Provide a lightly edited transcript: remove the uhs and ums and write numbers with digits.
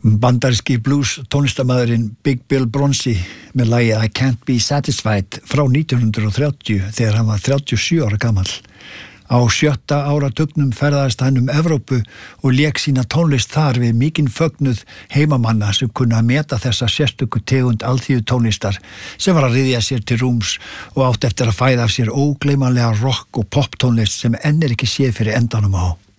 Bandaríski blues tónlistarmaðurinn Big Bill Bronzy með lagið I Can't Be Satisfied frá 1930 þegar hann var 37 ára gamall. Á 7. áratugnum ferðaðist hann Evrópu og lék sína tónlist þar við mikinn fögnuð heimamanna sem kunna að meta þessa sérstöku tegund alþýðu tónlistar sem var að ryðja sér til rúms og átt eftir að fæða af sér ógleymanlega rock og pop tónlist sem enn ekki séð fyrir endanum á.